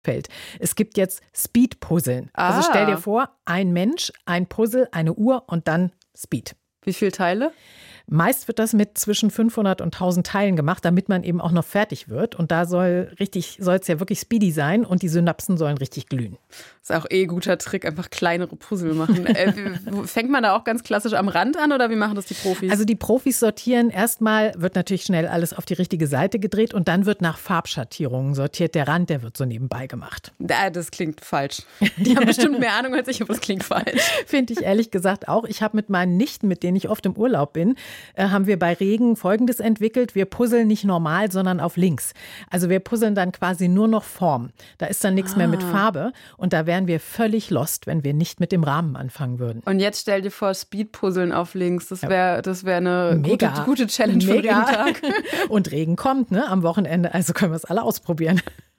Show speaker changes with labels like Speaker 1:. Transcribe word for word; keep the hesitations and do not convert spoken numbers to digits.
Speaker 1: fällt. Es gibt jetzt Speed-Puzzeln.
Speaker 2: Ah.
Speaker 1: Also stell dir vor, ein Mensch, ein Puzzle, eine Uhr und dann Speed.
Speaker 2: Wie viele Teile?
Speaker 1: Meist wird das mit zwischen fünfhundert und tausend Teilen gemacht, damit man eben auch noch fertig wird. Und da soll richtig, soll es ja wirklich speedy sein und die Synapsen sollen richtig glühen.
Speaker 2: Das ist auch eh ein guter Trick, einfach kleinere Puzzle machen. äh, fängt man da auch ganz klassisch am Rand an oder wie machen das die Profis?
Speaker 1: Also die Profis sortieren, erstmal wird natürlich schnell alles auf die richtige Seite gedreht und dann wird nach Farbschattierungen sortiert. Der Rand, der wird so nebenbei gemacht.
Speaker 2: Ja, das klingt falsch. Die haben bestimmt mehr Ahnung als ich, aber das klingt falsch.
Speaker 1: Finde ich ehrlich gesagt auch. Ich habe mit meinen Nichten, mit denen ich oft im Urlaub bin, äh, haben wir bei Regen Folgendes entwickelt. Wir puzzeln nicht normal, sondern auf links. Also wir puzzeln dann quasi nur noch Form. Da ist dann nichts ah. mehr mit Farbe und da wären wir völlig lost, wenn wir nicht mit dem Rahmen anfangen würden.
Speaker 2: Und jetzt stell dir vor, Speed-Puzzeln auf links. Das wäre das wär eine
Speaker 1: Mega.
Speaker 2: gute, gute Challenge für jeden Tag.
Speaker 1: Und Regen kommt, ne, am Wochenende. Also können wir es alle ausprobieren.